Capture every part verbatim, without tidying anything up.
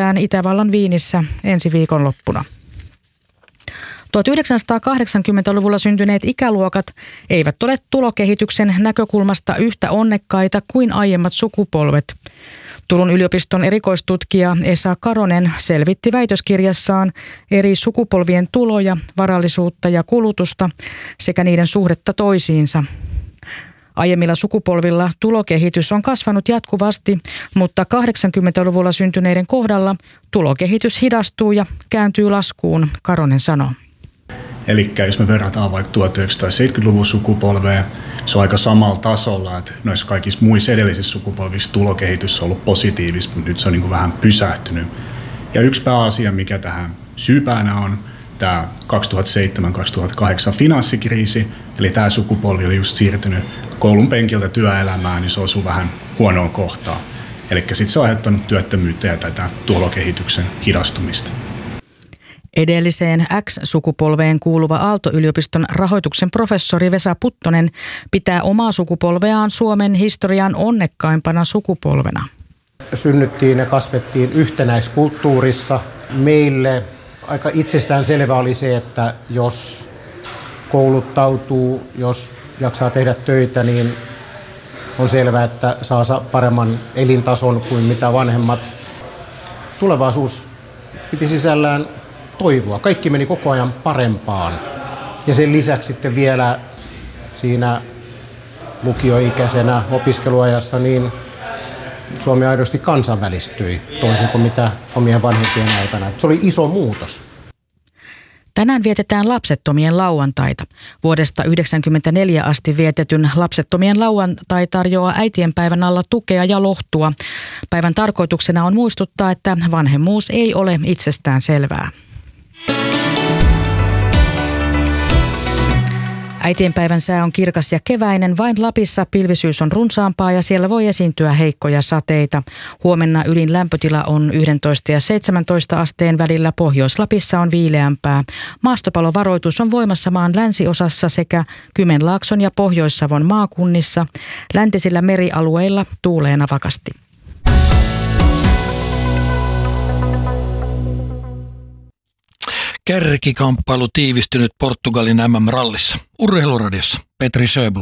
järjestetään Itävallan Viinissä ensi viikonloppuna. tuhatyhdeksänsataakahdeksankymmentäluvulla syntyneet ikäluokat eivät ole tulokehityksen näkökulmasta yhtä onnekkaita kuin aiemmat sukupolvet. Turun yliopiston erikoistutkija Esa Karonen selvitti väitöskirjassaan eri sukupolvien tuloja, varallisuutta ja kulutusta sekä niiden suhdetta toisiinsa. Aiemmilla sukupolvilla tulokehitys on kasvanut jatkuvasti, mutta kahdeksankymmentäluvulla syntyneiden kohdalla tulokehitys hidastuu ja kääntyy laskuun, Karonen sanoo. Eli jos me verrataan vaikka tuhatyhdeksänsataaseitsemänkymmentäluvun sukupolveen, se on aika samalla tasolla, että noissa kaikissa muissa edellisissä sukupolvissa tulokehitys on ollut positiivista, mutta nyt se on niin kuin vähän pysähtynyt. Ja yksi pääasia, mikä tähän syypäänä on, tämä kaksituhattaseitsemän kaksituhattakahdeksan finanssikriisi, eli tämä sukupolvi oli just siirtynyt koulun penkiltä työelämään, niin se osui vähän huonoon kohtaan. Eli sitten se on aiheuttanut työttömyyttä ja tätä tulokehityksen hidastumista. Edelliseen X-sukupolveen kuuluva Aalto-yliopiston rahoituksen professori Vesa Puttonen pitää omaa sukupolveaan Suomen historian onnekkaimpana sukupolvena. Synnyttiin ja kasvettiin yhtenäiskulttuurissa. Meille aika itsestään selvä oli se, että jos kouluttautuu, jos jaksaa tehdä töitä, niin on selvää, että saa paremman elintason kuin mitä vanhemmat. Tulevaisuus piti sisällään toivoa. Kaikki meni koko ajan parempaan. Ja sen lisäksi sitten vielä siinä lukioikäisenä opiskeluajassa niin Suomi aidosti kansainvälistyi toisin kuin mitä omien vanhempien aikana. Se oli iso muutos. Tänään vietetään lapsettomien lauantaita. Vuodesta yhdeksänkymmentäneljä asti vietetyn lapsettomien lauantai tarjoaa äitienpäivän alla tukea ja lohtua. Päivän tarkoituksena on muistuttaa, että vanhemmuus ei ole itsestään selvää. Äitienpäivän sää on kirkas ja keväinen, vain Lapissa pilvisyys on runsaampaa ja siellä voi esiintyä heikkoja sateita. Huomenna ylin lämpötila on yksitoista ja seitsemäntoista asteen välillä, Pohjois-Lapissa on viileämpää. Maastopalovaroitus on voimassa maan länsiosassa sekä Kymenlaakson ja Pohjois-Savon maakunnissa. Läntisillä merialueilla tuulee navakasti. Kärkikamppailu tiivistynyt Portugalin M M-rallissa. Urheiluradiossa Petri Sjöblom.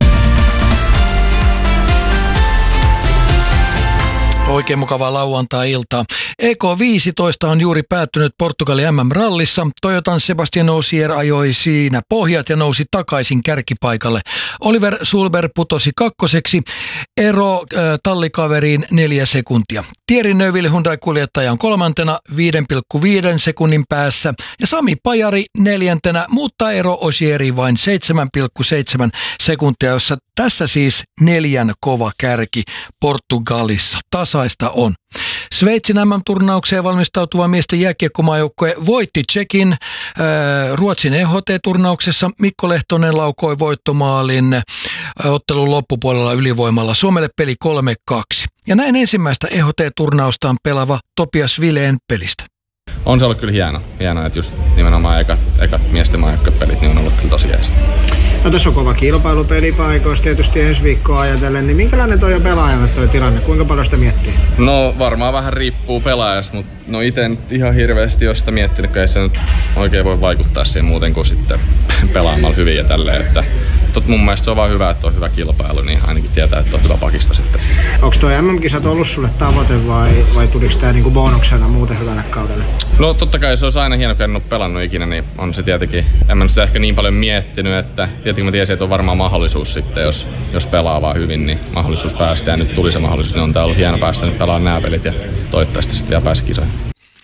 Oikein mukavaa lauantai-iltaa. E K viisitoista on juuri päättynyt Portugalin M M-rallissa. Toyotan Sebastian Ogier ajoi siinä pohjat ja nousi takaisin kärkipaikalle. Oliver Sulber putosi kakkoseksi. Ero äh, tallikaveriin neljä sekuntia. Thierry Neuville Hyundai-kuljettaja on kolmantena viiden pilkku viiden sekunnin päässä. Ja Sami Pajari neljäntenä, mutta ero Ogieriin vain seitsemän pilkku seitsemän sekuntia, jossa tässä siis neljän kova kärki Portugalissa. Tasaista on. Sveitsin M M-turnaukseen valmistautuva miesten jääkiekkomaajoukkue voitti Tšekin äh, Ruotsin E H T-turnauksessa. Mikko Lehtonen laukoi voittomaalin äh, ottelun loppupuolella ylivoimalla. Suomelle peli kolme kaksi. Ja näin ensimmäistä E H T-turnaustaan pelaava Topias Vileen pelistä. On se ollut kyllä hieno. Hienoa, että just nimenomaan ekat, ekat miesten maajoukkuepelit niin on ollut kyllä tosi jees. No tässä on kova kilpailu pelipaikoista tietysti ensi viikkoa ajatellen, niin minkälainen toi on pelaajalle toi tilanne? Kuinka paljon sitä miettii? No varmaan vähän riippuu pelaajasta, mutta no itse nyt ihan hirveästi ole sitä miettinyt, kun ei se nyt oikein voi vaikuttaa siihen muuten kuin sitten pelaamalla hyvin ja tälleen. Että tot, mun mielestä se on vaan hyvä, että on hyvä kilpailu, niin ainakin tietää, että on hyvä pakista sitten. Onko toi M M-kisat ollut sulle tavoite vai, vai tuliko tää niinku bonuksena muuten hyvälle kaudelle? No totta kai se olisi aina hieno, kun en ole pelannut ikinä, niin on se tietenkin, en mä nyt sitä ehkä niin paljon miettinyt, että tietenkin mä tiesin, että on varmaan mahdollisuus sitten, jos, jos pelaa vaan hyvin, niin mahdollisuus päästä ja nyt tuli se mahdollisuus, niin on tää ollut hieno päästä nyt pelaamaan nämä pelit ja toivottavasti sitten vielä pääsi kisoihin.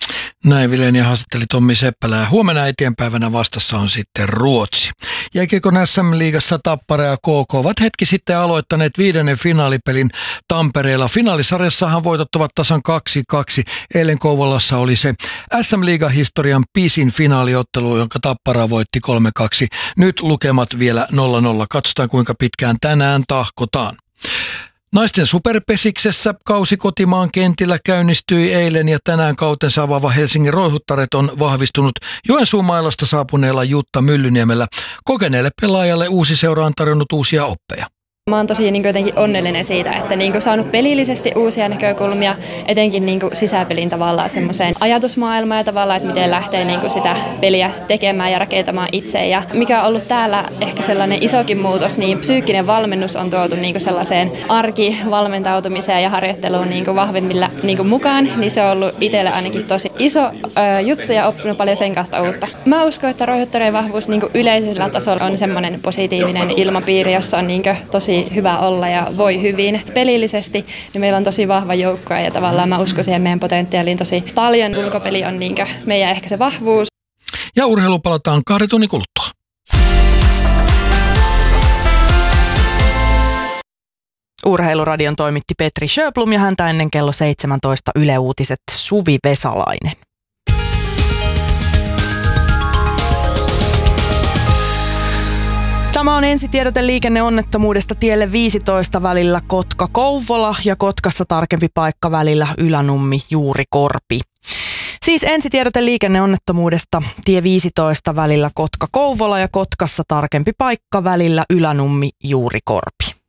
Näin Vileni haastatteli Tommi Seppälä. Huomenna äitienpäivänä vastassa on sitten Ruotsi. Jääkiekon S M-liigassa Tappara ja K K ovat hetki sitten aloittaneet viidennen finaalipelin Tampereella. Finaalisarjassahan voitot ovat tasan kaksi kaksi. Eilen Kouvolassa oli se S M-liigan historian pisin finaaliottelu, jonka Tappara voitti kolme kaksi. Nyt lukemat vielä nolla nolla. Katsotaan kuinka pitkään tänään tahkotaan. Naisten superpesiksessä kausi kotimaan kentillä käynnistyi eilen ja tänään kautensa avaava Helsingin Roihuttaret on vahvistunut Joensuun mailasta saapuneella Jutta Myllyniemellä. Kokeneelle pelaajalle uusi seura on tarjonnut uusia oppeja. Mä oon tosi niin kuin, jotenkin onnellinen siitä, että niin kuin, saanut pelillisesti uusia näkökulmia, etenkin niin kuin, sisäpelin tavallaan semmoiseen ajatusmaailmaan ja tavallaan, että miten lähtee niin kuin, sitä peliä tekemään ja rakentamaan itse. Ja mikä on ollut täällä ehkä sellainen isokin muutos, niin psyykkinen valmennus on tuotu niin kuin, sellaiseen arkivalmentautumiseen ja harjoitteluun niin kuin, vahvemmilla niin kuin, mukaan, niin se on ollut itselle ainakin tosi iso ö, juttu ja oppinut paljon sen kautta uutta. Mä uskon, että Roihottoreen vahvuus niin kuin, yleisellä tasolla on semmoinen positiivinen ilmapiiri, jossa on niin kuin, tosi hyvä olla ja voi hyvin. Pelillisesti niin meillä on tosi vahva joukko ja tavallaan mä uskon siihen meidän potentiaaliin tosi paljon. Ulkopeli on niin kuin, meidän ehkä se vahvuus. Ja urheilu palataan kahden tunnin kuluttua. Urheiluradion toimitti Petri Sjöblom ja häntä ennen kello seitsemäntoista Yle Uutiset Suvi Vesalainen. Tämä on ensitiedote liikenneonnettomuudesta tielle viisitoista välillä Kotka-Kouvola ja Kotkassa tarkempi paikka välillä Ylänummi-Juurikorpi. Siis ensitiedote liikenneonnettomuudesta tie viisitoista välillä Kotka-Kouvola ja Kotkassa tarkempi paikka välillä Ylänummi-Juurikorpi.